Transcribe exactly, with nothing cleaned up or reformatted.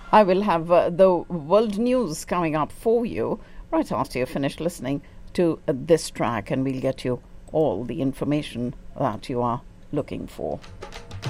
I will have uh, the world news coming up for you right after you're finished listening to uh, this track, and we'll get you all the information that you are looking for.